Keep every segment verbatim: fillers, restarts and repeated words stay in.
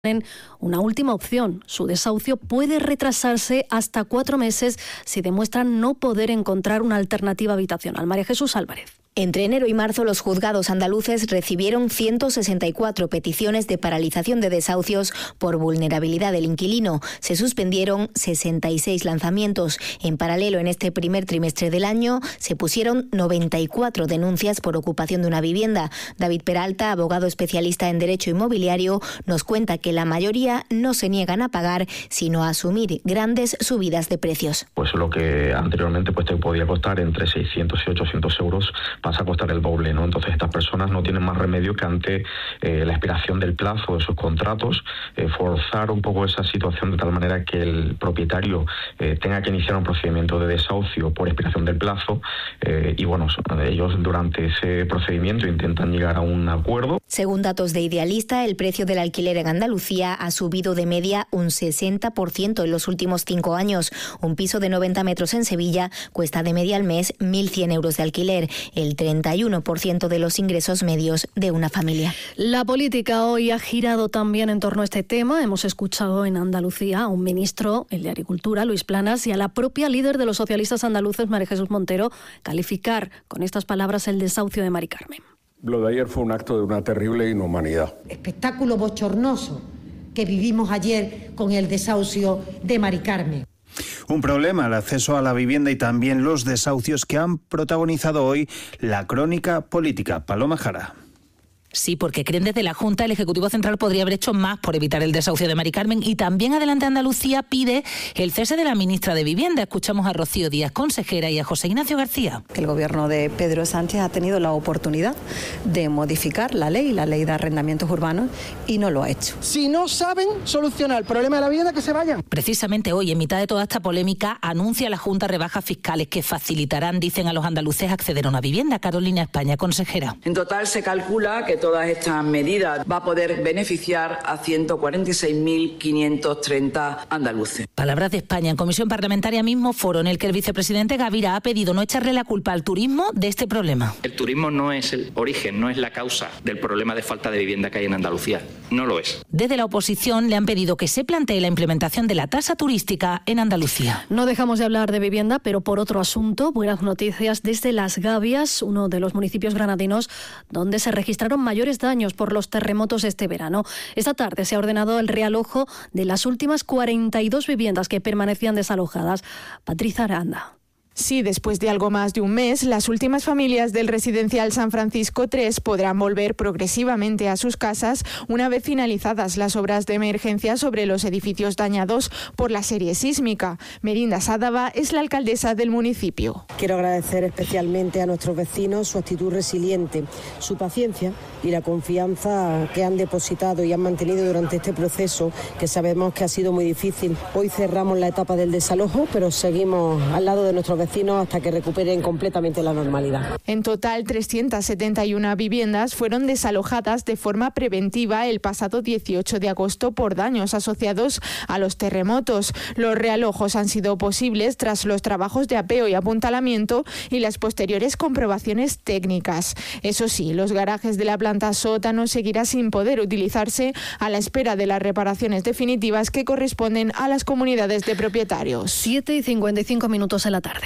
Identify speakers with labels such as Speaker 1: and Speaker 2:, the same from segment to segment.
Speaker 1: En una última opción, su desahucio puede retrasarse hasta cuatro meses si demuestran no poder encontrar una alternativa habitacional. María Jesús Álvarez.
Speaker 2: Entre enero y marzo, los juzgados andaluces recibieron ciento sesenta y cuatro peticiones de paralización de desahucios por vulnerabilidad del inquilino. Se suspendieron sesenta y seis lanzamientos. En paralelo, en este primer trimestre del año, se pusieron noventa y cuatro denuncias por ocupación de una vivienda. David Peralta, abogado especialista en derecho inmobiliario, nos cuenta que la mayoría no se niegan a pagar, sino a asumir grandes subidas de precios.
Speaker 3: Pues lo que anteriormente pues te podía costar entre seiscientos y ochocientos euros, pasa a costar el doble, ¿no? Entonces estas personas no tienen más remedio que ante eh, la expiración del plazo de sus contratos, eh, forzar un poco esa situación de tal manera que el propietario eh, tenga que iniciar un procedimiento de desahucio por expiración del plazo eh, y bueno, ellos durante ese procedimiento intentan llegar a un acuerdo.
Speaker 2: Según datos de Idealista, el precio del alquiler en Andalucía ha subido de media un sesenta por ciento en los últimos cinco años. Un piso de noventa metros en Sevilla cuesta de media al mes mil cien euros de alquiler. El treinta y uno por ciento de los ingresos medios de una familia.
Speaker 1: La política hoy ha girado también en torno a este tema. Hemos escuchado en Andalucía a un ministro, el de Agricultura, Luis Planas, y a la propia líder de los socialistas andaluces, María Jesús Montero, calificar con estas palabras el desahucio de Mari Carmen.
Speaker 4: Lo de ayer fue un acto de una terrible inhumanidad.
Speaker 5: Espectáculo bochornoso que vivimos ayer con el desahucio de Mari Carmen.
Speaker 6: Un problema, el acceso a la vivienda y también los desahucios que han protagonizado hoy la crónica política. Paloma Jara.
Speaker 7: Sí, porque creen desde la Junta el Ejecutivo Central podría haber hecho más por evitar el desahucio de Mari Carmen, y también Adelante Andalucía pide el cese de la ministra de Vivienda. Escuchamos a Rocío Díaz, consejera, y a José Ignacio García.
Speaker 8: El gobierno de Pedro Sánchez ha tenido la oportunidad de modificar la ley, la ley de arrendamientos urbanos, y no lo ha hecho.
Speaker 9: Si no saben solucionar el problema de la vivienda, que se vayan.
Speaker 7: Precisamente hoy, en mitad de toda esta polémica, anuncia la Junta rebajas fiscales que facilitarán, dicen, a los andaluces acceder a una vivienda. Carolina España, consejera.
Speaker 10: En total se calcula que todas estas medidas va a poder beneficiar a ciento cuarenta y seis mil quinientos treinta andaluces.
Speaker 7: Palabras de España. En comisión parlamentaria, mismo foro en el que el vicepresidente Gavira ha pedido no echarle la culpa al turismo de este problema.
Speaker 11: El turismo no es el origen, no es la causa del problema de falta de vivienda que hay en Andalucía. No lo es.
Speaker 7: Desde la oposición le han pedido que se plantee la implementación de la tasa turística en Andalucía.
Speaker 1: No dejamos de hablar de vivienda, pero por otro asunto, buenas noticias desde Las Gavias, uno de los municipios granadinos donde se registraron mayores daños por los terremotos este verano. Esta tarde se ha ordenado el realojo de las últimas cuarenta y dos viviendas que permanecían desalojadas. Patricia Aranda.
Speaker 12: Sí, después de algo más de un mes, las últimas familias del residencial San Francisco tres podrán volver progresivamente a sus casas una vez finalizadas las obras de emergencia sobre los edificios dañados por la serie sísmica. Merinda Sádava es la alcaldesa del municipio.
Speaker 13: Quiero agradecer especialmente a nuestros vecinos su actitud resiliente, su paciencia y la confianza que han depositado y han mantenido durante este proceso, que sabemos que ha sido muy difícil. Hoy cerramos la etapa del desalojo, pero seguimos al lado de nuestros vecinos hasta que recuperen completamente la normalidad.
Speaker 12: En total, trescientas setenta y una viviendas fueron desalojadas de forma preventiva el pasado dieciocho de agosto por daños asociados a los terremotos. Los realojos han sido posibles tras los trabajos de apeo y apuntalamiento y las posteriores comprobaciones técnicas. Eso sí, los garajes de la planta sótano seguirán sin poder utilizarse a la espera de las reparaciones definitivas que corresponden a las comunidades de propietarios.
Speaker 1: siete y cincuenta y cinco minutos en la tarde.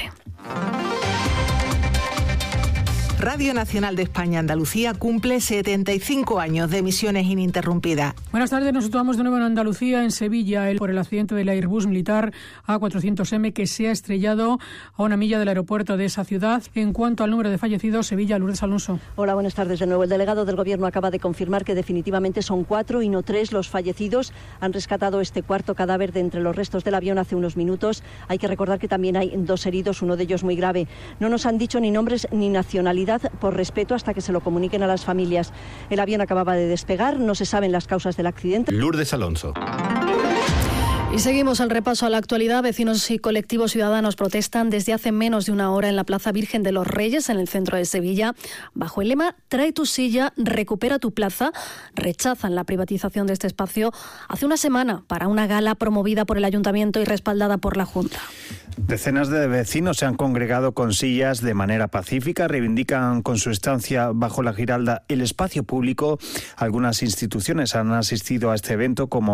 Speaker 14: Radio Nacional de España Andalucía cumple setenta y cinco años de emisiones ininterrumpidas.
Speaker 15: Buenas tardes, nos situamos de nuevo en Andalucía, en Sevilla, por el accidente del Airbus militar A cuatrocientos eme que se ha estrellado a una milla del aeropuerto de esa ciudad. En cuanto al número de fallecidos, Sevilla, Lourdes Alonso.
Speaker 16: Hola, buenas tardes de nuevo. El delegado del Gobierno acaba de confirmar que definitivamente son cuatro y no tres los fallecidos. Han rescatado este cuarto cadáver de entre los restos del avión hace unos minutos. Hay que recordar que también hay dos heridos, uno de ellos muy grave. No nos han dicho ni nombres ni nacionalidad, por respeto, hasta que se lo comuniquen a las familias. El avión acababa de despegar, no se saben las causas del accidente.
Speaker 17: Lourdes Alonso.
Speaker 1: Y seguimos el repaso a la actualidad. Vecinos y colectivos ciudadanos protestan desde hace menos de una hora en la Plaza Virgen de los Reyes, en el centro de Sevilla, bajo el lema "Trae tu silla, recupera tu plaza". Rechazan la privatización de este espacio hace una semana para una gala promovida por el Ayuntamiento y respaldada por la Junta.
Speaker 6: Decenas de vecinos se han congregado con sillas de manera pacífica, reivindican con su estancia bajo la Giralda el espacio público. Algunas instituciones han asistido a este evento como